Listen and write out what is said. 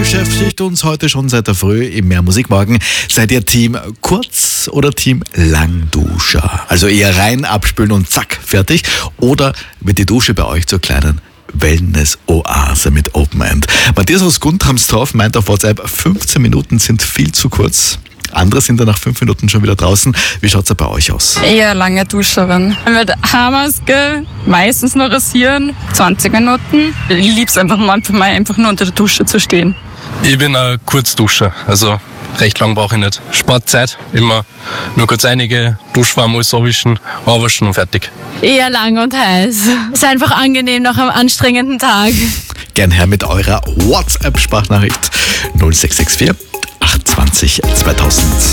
beschäftigt uns heute schon seit der Früh im Mehr Musikmorgen. Seid ihr Team Kurz- oder Team Langduscher? Also eher rein, abspülen und zack, fertig? Oder wird die Dusche bei euch zur kleinen Wellness-Oase mit Open End? Matthias aus Guntramsdorf meint auf WhatsApp, 15 Minuten sind viel zu kurz. Andere sind dann nach 5 Minuten schon wieder draußen. Wie schaut's da bei euch aus? Eher lange Duscherin. Mit Haarmaske, meistens nur rasieren, 20 Minuten. Ich lieb's einfach manchmal einfach nur unter der Dusche zu stehen. Ich bin ein Kurzduscher, also recht lang brauche ich nicht. Sportzeit, immer nur kurz einige, Duschwarm, alles abwischen, abwaschen und fertig. Eher lang und heiß. Ist einfach angenehm nach einem anstrengenden Tag. Gern her mit eurer WhatsApp-Sprachnachricht 0664 820 2000.